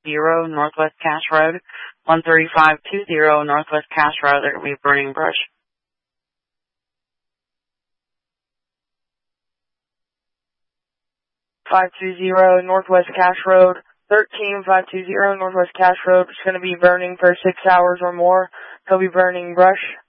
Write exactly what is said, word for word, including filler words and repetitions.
zero Northwest Cache Road. one three five two zero Northwest Cache Road. They're going to be burning brush. five two zero Northwest Cache Road. thirteen five two zero Northwest Cache Road. It's going to be burning for six hours or more. He'll be burning brush.